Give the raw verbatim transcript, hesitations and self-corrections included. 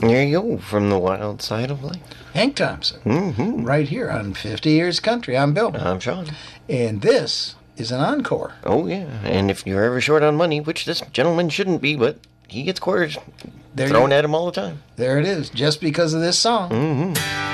There you go, from the wild side of life. Hank Thompson, Mm-hmm. right here on fifty Years Country. I'm Bill. I'm Sean. And this is an encore. Oh, yeah. And if you're ever short on money, which this gentleman shouldn't be, but he gets quarters There thrown you, at him all the time. There it is, just because of this song. Mm-hmm.